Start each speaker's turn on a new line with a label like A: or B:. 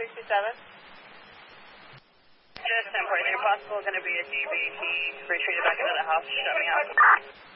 A: 67. Just 10-4, is it possible going to be a DBT retreated back into the house? Shut me out.